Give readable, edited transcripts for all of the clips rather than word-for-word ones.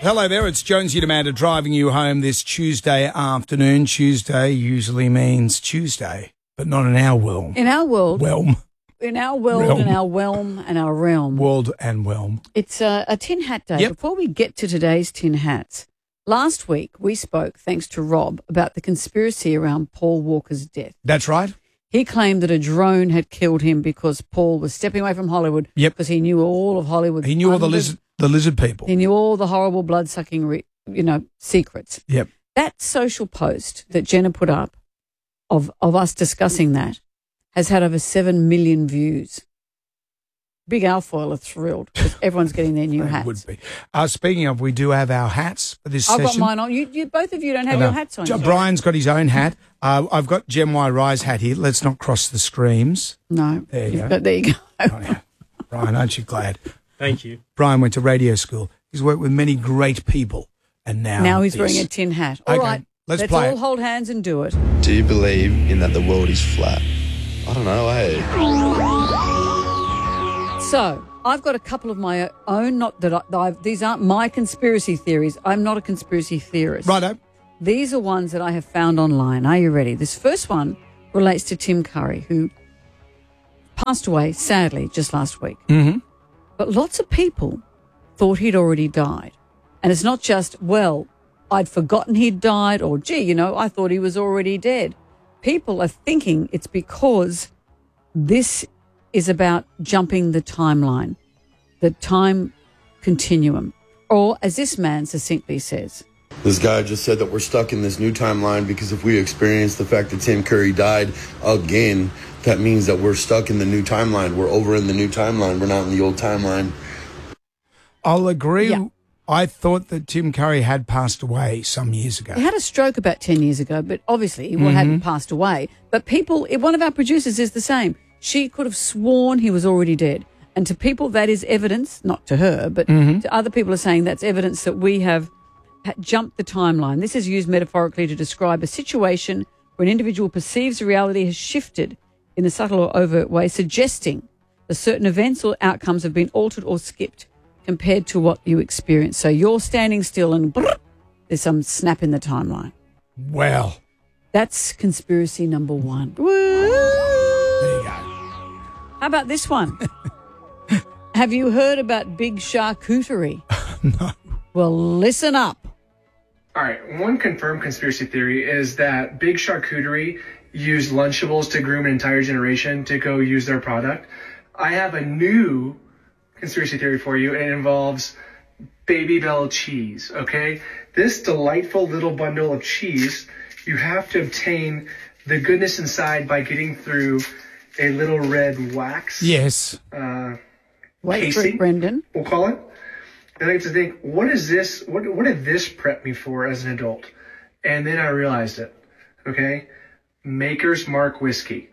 Hello there, it's Jonesy and Amanda driving you home this Tuesday afternoon. Tuesday usually means Tuesday, but not in our world. In our world. Realm. In our world, Realm. in our realm, and our realm. World and realm. It's a tin hat day. Yep. Before we get to today's tin hats, last week we spoke, thanks to Rob, about the conspiracy around Paul Walker's death. That's right. He claimed that a drone had killed him because Paul was stepping away from Hollywood. Yep. Because he knew all of Hollywood. He knew all the lizard people. He knew all the horrible blood-sucking, secrets. Yep. That social post that Jenna put up of us discussing that has had over 7 million views. Big Alfoil are thrilled because everyone's getting their new hats. Would be. Speaking of, we do have our hats for this session. I've got mine on. You both of you don't have your hats on. Brian's got his own hat. I've got Gem Y. Rye's hat here. Let's not cross the streams. No. There you go. There you go. Oh, yeah. Brian, aren't you glad? Thank you. Brian went to radio school. He's worked with many great people, and now he's wearing a tin hat. All right, let's let's play all it. hold hands and do it. Do you believe in that the world is flat? I don't know, hey. So I've got a couple of my own. Not that these aren't my conspiracy theories. I'm not a conspiracy theorist. Righto. These are ones that I have found online. Are you ready? This first one relates to Tim Curry, who passed away, sadly, just last week. Mm-hmm. But lots of people thought he'd already died. And it's not just, well, I'd forgotten he'd died, or, gee, I thought he was already dead. People are thinking it's because this is about jumping the timeline, the time continuum. Or, as this man succinctly says, This guy just said that we're stuck in this new timeline because if we experience the fact that Tim Curry died again, that means that we're stuck in the new timeline. We're over in the new timeline. We're not in the old timeline. I'll agree. Yeah. I thought that Tim Curry had passed away some years ago. he had a stroke about 10 years ago, but obviously he hadn't passed away. But people, one of our producers is the same. She could have sworn he was already dead. And to people, that is evidence, not to her, but to other people are saying that's evidence that we have jumped the timeline. This is used metaphorically to describe a situation where an individual perceives the reality has shifted in a subtle or overt way, suggesting that certain events or outcomes have been altered or skipped compared to what you experienced. So you're standing still and there's some snap in the timeline. Well, That's conspiracy number one. Woo! there you go. How about this one? Have you heard about big charcuterie? No. Well, listen up. All right, one confirmed conspiracy theory is that Big Charcuterie used Lunchables to groom an entire generation to go use their product. I have a new conspiracy theory for you, and it involves Baby Bell cheese, okay? This delightful little bundle of cheese, you have to obtain the goodness inside by getting through a little red wax. Wait Yes. for it, casing, Brendan. we'll call it. And I get to think, what is this? What did this prep me for as an adult? And then I realized it. Okay, Maker's Mark whiskey.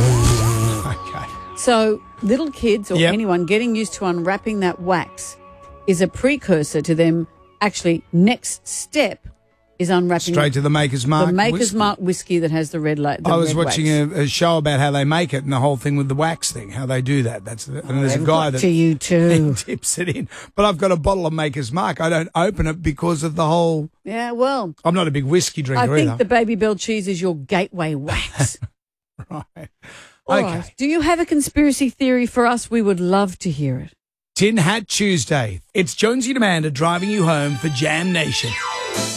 Okay. So little kids or Yep. anyone getting used to unwrapping that wax is a precursor to them actually next step is unwrapping Straight to the Maker's Mark. the Maker's whiskey. Mark whiskey that has the red light. I was watching a show about how they make it and the whole thing with the wax thing, how they do that. And there's a guy that to you too. tips it in. But I've got a bottle of Maker's Mark. I don't open it because of the whole. Yeah, well, I'm not a big whiskey I drinker think either. the Baby Bell cheese is your gateway wax. Right. All Okay. right. Do you have a conspiracy theory for us? We would love to hear it. Tin Hat Tuesday. It's Jonesy and Amanda driving you home for Jam Nation.